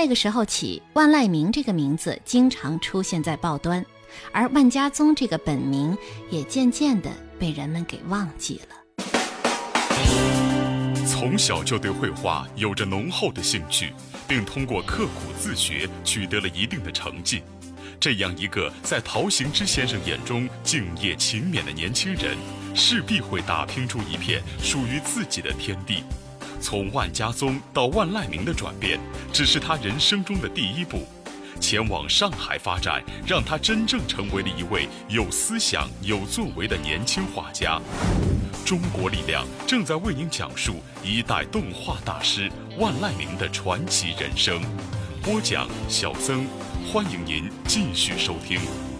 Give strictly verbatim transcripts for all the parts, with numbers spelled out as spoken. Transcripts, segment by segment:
那个时候起，万籁鸣这个名字经常出现在报端，而万家宗这个本名也渐渐地被人们给忘记了。 从小就对绘画有着浓厚的兴趣，并通过刻苦自学取得了一定的成绩。这样一个在陶行知先生眼中敬业勤勉的年轻人，势必会打拼出一片属于自己的天地。从万家宗到万籁鸣的转变，只是他人生中的第一步。前往上海发展，让他真正成为了一位有思想、有作为的年轻画家。中国力量正在为您讲述一代动画大师万籁鸣的传奇人生。播讲小曾，欢迎您继续收听。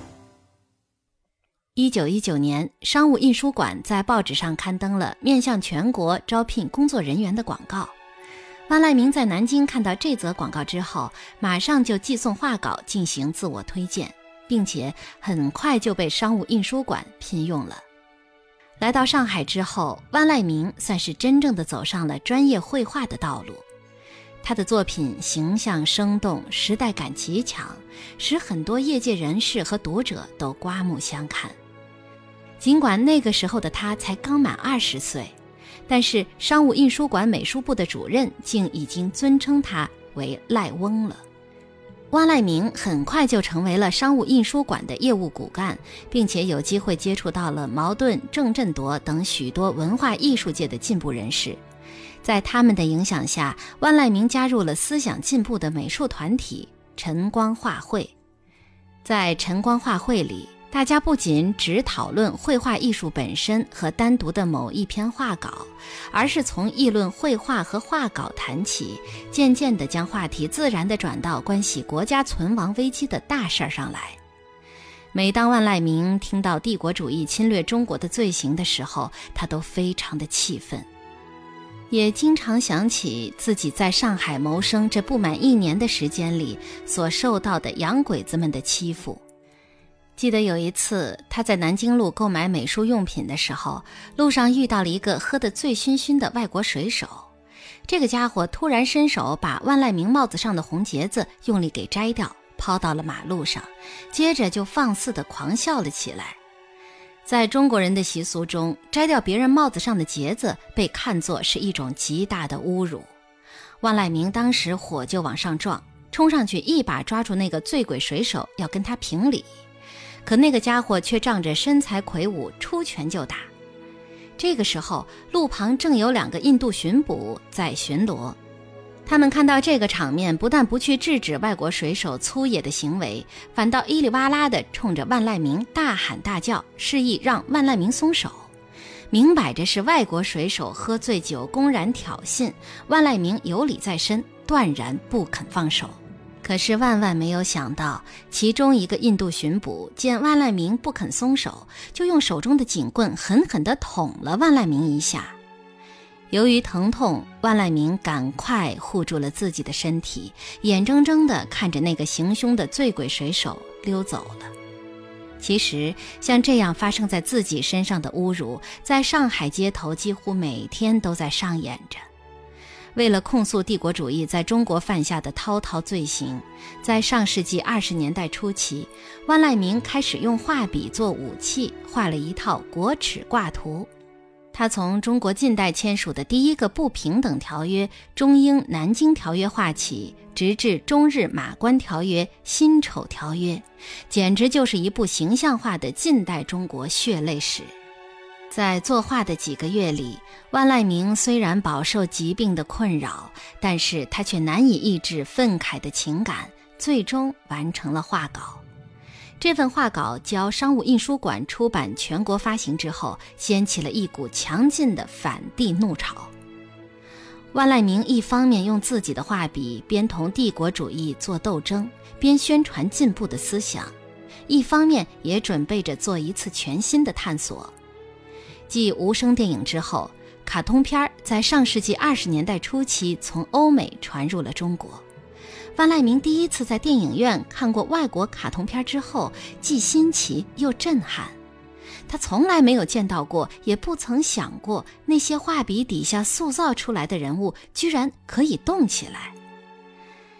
一九一九年，商务印书馆在报纸上刊登了面向全国招聘工作人员的广告。万籁鸣在南京看到这则广告之后，马上就寄送画稿进行自我推荐，并且很快就被商务印书馆聘用了。来到上海之后，万籁鸣算是真正的走上了专业绘画的道路。他的作品形象生动，时代感极强，使很多业界人士和读者都刮目相看。尽管那个时候的他才刚满二十岁，但是商务印书馆美术部的主任竟已经尊称他为籁翁了。万籁鸣很快就成为了商务印书馆的业务骨干，并且有机会接触到了茅盾、郑振铎等许多文化艺术界的进步人士。在他们的影响下，万籁鸣加入了思想进步的美术团体晨光画会。在晨光画会里，大家不仅只讨论绘画艺术本身和单独的某一篇画稿，而是从议论绘画和画稿谈起，渐渐地将话题自然地转到关系国家存亡危机的大事上来。每当万籁鸣听到帝国主义侵略中国的罪行的时候，他都非常的气愤，也经常想起自己在上海谋生这不满一年的时间里所受到的洋鬼子们的欺负。记得有一次，他在南京路购买美术用品的时候，路上遇到了一个喝得醉醺醺的外国水手。这个家伙突然伸手把万籁鸣帽子上的红结子用力给摘掉，抛到了马路上，接着就放肆地狂笑了起来。在中国人的习俗中，摘掉别人帽子上的结子被看作是一种极大的侮辱。万籁鸣当时火就往上撞，冲上去一把抓住那个醉鬼水手，要跟他评理。可那个家伙却仗着身材魁梧，出拳就打。这个时候，路旁正有两个印度巡捕在巡逻。他们看到这个场面，不但不去制止外国水手粗野的行为，反倒叽里哇啦地冲着万籁鸣大喊大叫，示意让万籁鸣松手。明摆着是外国水手喝醉酒公然挑衅，万籁鸣有理在身，断然不肯放手。可是万万没有想到，其中一个印度巡捕见万籁鸣不肯松手，就用手中的警棍狠狠地捅了万籁鸣一下。由于疼痛，万籁鸣赶快护住了自己的身体，眼睁睁地看着那个行凶的醉鬼水手溜走了。其实像这样发生在自己身上的侮辱，在上海街头几乎每天都在上演着。为了控诉帝国主义在中国犯下的滔滔罪行，在上世纪二十年代初期，万籁鸣开始用画笔做武器，画了一套国耻挂图。他从中国近代签署的第一个不平等条约中英南京条约画起，直至中日马关条约、辛丑条约，简直就是一部形象化的近代中国血泪史。在作画的几个月里，万籁鸣虽然饱受疾病的困扰，但是他却难以抑制愤慨的情感，最终完成了画稿。这份画稿交商务印书馆出版全国发行之后，掀起了一股强劲的反帝怒潮。万籁鸣一方面用自己的画笔边同帝国主义做斗争，边宣传进步的思想，一方面也准备着做一次全新的探索。继无声电影之后，卡通片在上世纪二十年代初期从欧美传入了中国。万籁鸣第一次在电影院看过外国卡通片之后，既新奇又震撼。他从来没有见到过，也不曾想过那些画笔底下塑造出来的人物居然可以动起来。